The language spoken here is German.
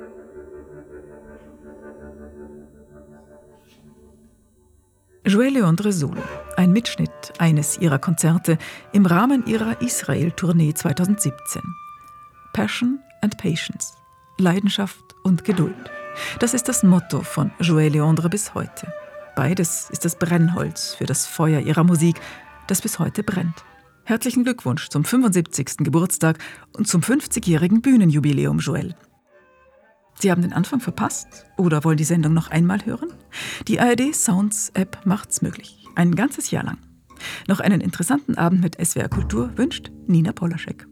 Joëlle Leandre solo, ein Mitschnitt eines ihrer Konzerte im Rahmen ihrer Israel-Tournee 2017. Passion and Patience, Leidenschaft und Geduld. Das ist das Motto von Joëlle Leandre bis heute. Beides ist das Brennholz für das Feuer ihrer Musik, das bis heute brennt. Herzlichen Glückwunsch zum 75. Geburtstag und zum 50-jährigen Bühnenjubiläum, Joëlle. Sie haben den Anfang verpasst oder wollen die Sendung noch einmal hören? Die ARD Sounds App macht's möglich. Ein ganzes Jahr lang. Noch einen interessanten Abend mit SWR Kultur wünscht Nina Polaschek.